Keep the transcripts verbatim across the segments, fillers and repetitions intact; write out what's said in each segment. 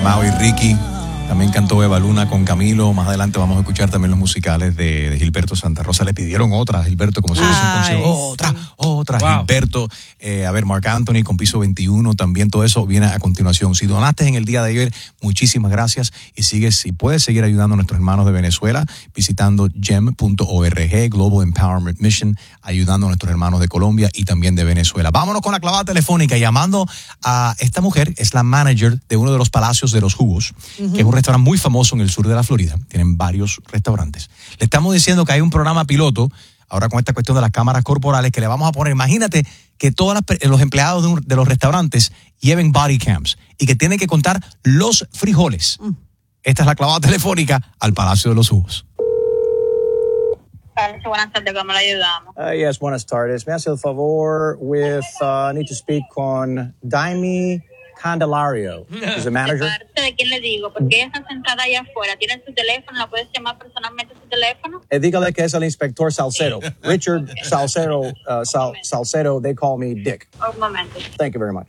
Mao y Ricky. También cantó Eva Luna con Camilo. Más adelante vamos a escuchar también los musicales de, de Gilberto Santa Rosa. Le pidieron otra a Gilberto, como si fuese un concierto. Otra, sí. otra, wow. Gilberto. Eh, a ver, Marc Anthony con Piso veintiuno. También todo eso viene a continuación. Si donaste en el día de ayer, muchísimas gracias. Y sigues, y puedes seguir ayudando a nuestros hermanos de Venezuela visitando gem punto org, Global Empowerment Mission, ayudando a nuestros hermanos de Colombia y también de Venezuela. Vámonos con la clavada telefónica, llamando a esta mujer. Es la manager de uno de los Palacios de los Jugos, uh-huh. que es un restaurante muy famoso en el sur de la Florida. Tienen varios restaurantes. Le estamos diciendo que hay un programa piloto ahora con esta cuestión de las cámaras corporales que le vamos a poner. Imagínate que todos los empleados de, un, de los restaurantes lleven body cams y que tienen que contar los frijoles. Mm. Esta es la clavada telefónica al Palacio de los Jugos. Buenas tardes, ¿cómo le ayudamos? Uh, yes, buenas tardes. Me hace el favor with, uh, I need to speak con Daimi Candelario, is the manager. ¿De parte de quién le digo? Porque ella está sentada allá afuera. ¿Tiene su teléfono? ¿La puedes llamar personalmente a su teléfono? Eh, dígale que es el inspector Salcedo. Richard Salcedo, uh, Sal, Salcedo, they call me Dick. Un momento. Thank you very much.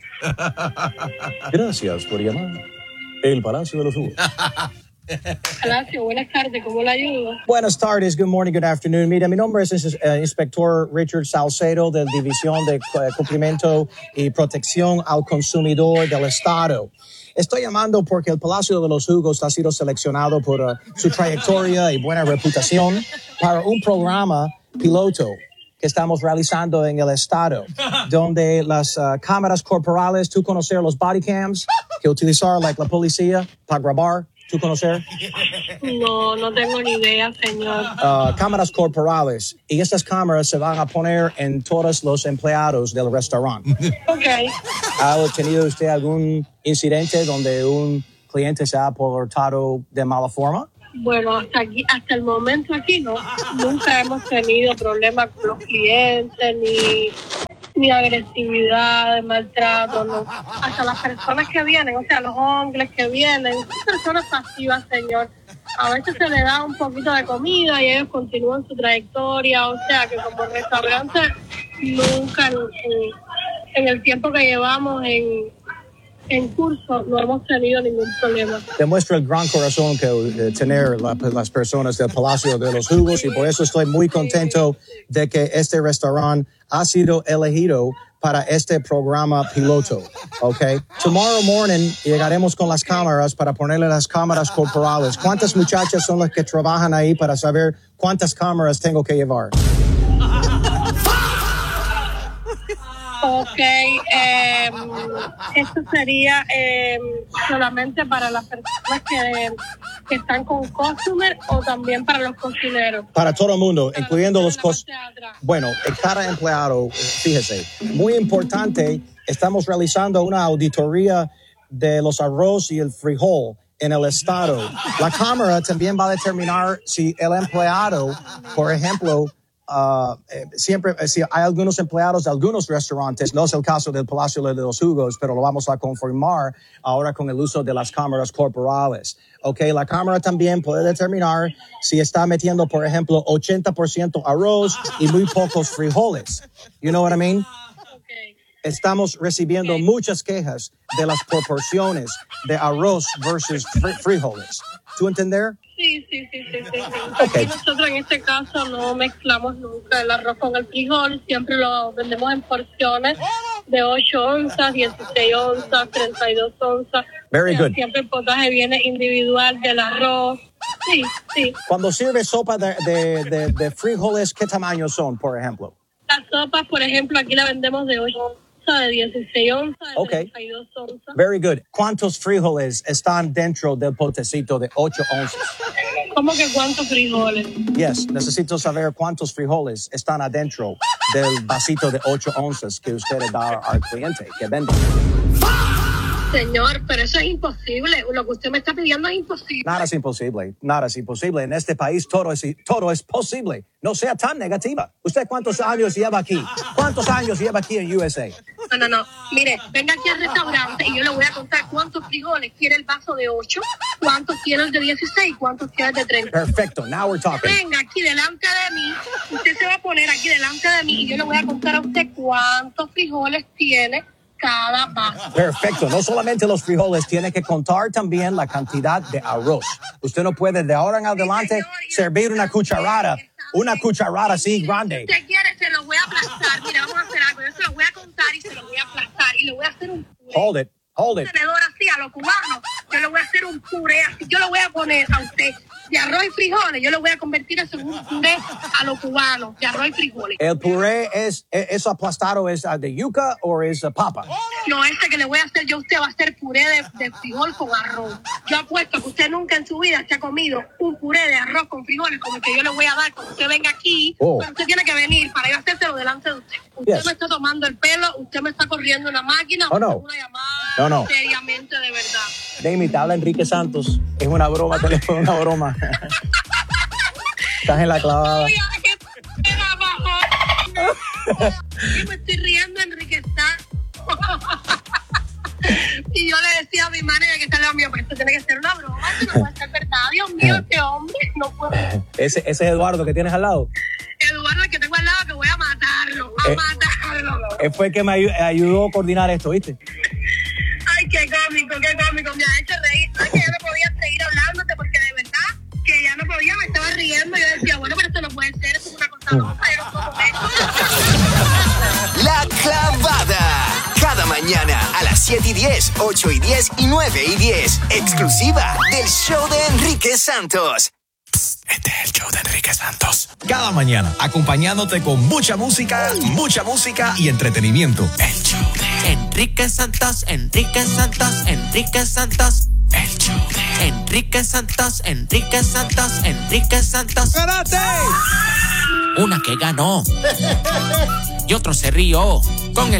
Gracias por llamar. El Palacio de los Jugos. Palacio, buenas tardes, ¿cómo le ayudo? Buenas tardes, good morning, good afternoon. Mira, mi nombre es uh, Inspector Richard Salcedo de la División de uh, Cumplimiento y Protección al Consumidor del Estado. Estoy llamando porque el Palacio de los Jugos ha sido seleccionado por uh, su trayectoria y buena reputación para un programa piloto que estamos realizando en el estado, donde las uh, cámaras corporales, tú conocer los body cams que utilizar like la policía para grabar. ¿Tú conocer? No, no tengo ni idea, señor. Uh, cámaras corporales. Y estas cámaras se van a poner en todos los empleados del restaurante. Ok. ¿Ha tenido usted algún incidente donde un cliente se ha portado de mala forma? Bueno, hasta aquí, hasta el momento aquí no. Nunca hemos tenido problemas con los clientes, ni... ni agresividad, maltrato, no. Hasta las personas que vienen, o sea, los hombres que vienen, son personas pasivas, señor. A veces se le da un poquito de comida y ellos continúan su trayectoria, o sea, que como restaurante nunca, en, en el tiempo que llevamos en, en curso, no hemos tenido ningún problema. Demuestra el gran corazón que eh, tener la, las personas del Palacio de los Jugos y por eso estoy muy contento de que este restaurante ha sido elegido para este programa piloto, ¿ok? Tomorrow morning llegaremos con las cámaras para ponerle las cámaras corporales. ¿Cuántas muchachas son las que trabajan ahí para saber cuántas cámaras tengo que llevar? Ok, eh, esto sería eh, solamente para las personas que, que están con customer o también para los cocineros. Para todo el mundo, para incluyendo los cocineros. Bueno, cada empleado, fíjese, muy importante, estamos realizando una auditoría de los arroz y el frijol en el estado. La cámara también va a determinar si el empleado, por ejemplo, Uh, eh, siempre, eh, si hay algunos empleados de algunos restaurantes, no es el caso del Palacio de los Jugos, pero lo vamos a confirmar ahora con el uso de las cámaras corporales. Ok, la cámara también puede determinar si está metiendo, por ejemplo, ochenta por ciento arroz y muy pocos frijoles. You know what I mean? Okay. Estamos recibiendo okay. muchas quejas de las proporciones de arroz versus fr- frijoles. ¿Tú entender? Sí, sí, sí, sí, sí. Okay. Aquí nosotros en este caso no mezclamos nunca el arroz con el frijol, siempre lo vendemos en porciones de ocho onzas, dieciséis onzas, treinta y dos onzas. Very good. Siempre el potaje viene individual del arroz. Sí, sí. Cuando sirve sopa de, de, de, de frijoles, ¿qué tamaño son, por ejemplo? Las sopas, por ejemplo, aquí la vendemos de ocho onzas, de dieciséis onzas, de okay. treinta y dos onzas. Very good. ¿Cuántos frijoles están dentro del potecito de ocho onzas? ¿Cómo que cuántos frijoles? Yes, necesito saber cuántos frijoles están adentro del vasito de ocho onzas que usted da al cliente que vende. Señor, pero eso es imposible. Lo que usted me está pidiendo es imposible. Nada es imposible. Nada es imposible. En este país todo es, todo es posible. No sea tan negativa. ¿Usted cuántos años lleva aquí? ¿Cuántos años lleva aquí en U S A? No, no, no. Mire, venga aquí al restaurante y yo le voy a contar cuántos frijoles quiere el vaso de ocho, cuántos quiere el de dieciséis, cuántos quiere el de treinta. Perfecto. Now we're talking. Venga aquí delante de mí. Usted se va a poner aquí delante de mí y yo le voy a contar a usted cuántos frijoles tiene cada vaso. Perfecto. No solamente los frijoles, tiene que contar también la cantidad de arroz. Usted no puede de ahora en adelante servir una cucharada, una cucharada así grande. Si usted quiere, se lo voy a aplastar. Mira, vamos a hacer algo. Yo se lo voy a contar y se lo voy a aplastar. Y le voy a hacer un puré. Hold it, hold it. Un tenedor así a los cubanos. Yo le voy a hacer un puré así. Yo le voy a poner a usted de arroz y frijoles. Yo le voy a convertir eso en un puré a los cubanos de arroz y frijoles. ¿El puré es, es aplastado, es de yuca o es papa? No, este que le voy a hacer yo, usted va a hacer puré de, de frijol con arroz. Yo apuesto que usted nunca en su vida se ha comido un puré de arroz con frijoles como el que yo le voy a dar cuando usted venga aquí. Oh. Pero usted tiene que venir para yo hacérselo delante de usted. Usted yes. me está tomando el pelo, usted me está corriendo una máquina, oh, no. una llamada no, no. seriamente de verdad. Dame, te habla Enrique Santos. Es una broma, teléfono, una broma. Estás en la clavada. Yo me estoy riendo, Enrique Santos. Y yo le decía a mi manager que está al lado mío, pero esto tiene que ser una broma, esto no puede ser verdad. Dios mío, este hombre no puede. Ese, ese es Eduardo que tienes al lado. Eduardo, el que tengo al lado, que voy a matarlo, a eh, matarlo. Él fue el que me ayudó a coordinar esto, ¿viste? Ay, qué cómico, qué cómico, me ha hecho reír. Ay, que ya no podía seguir hablándote porque de verdad que ya no podía, me estaba riendo. Y yo decía, bueno, pero esto no puede ser, esto es una cosa loca, yo no puedo comer. La Clavada. Cada mañana a las siete y diez, ocho y diez y nueve y diez. Exclusiva del show de Enrique Santos. Psst, este es el show de Enrique Santos. Cada mañana, acompañándote con mucha música, mucha música y entretenimiento. El show de Enrique Santos, Enrique Santos, Enrique Santos. El show de Enrique Santos, Enrique Santos, Enrique Santos. ¡Gánate! Una que ganó y otro se rió.